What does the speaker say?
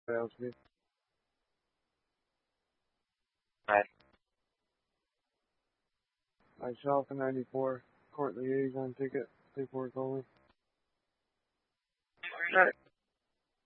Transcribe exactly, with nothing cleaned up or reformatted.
Alsby. Hi. Myself in ninety-four. Court liaison ticket. Paperwork only. Alright.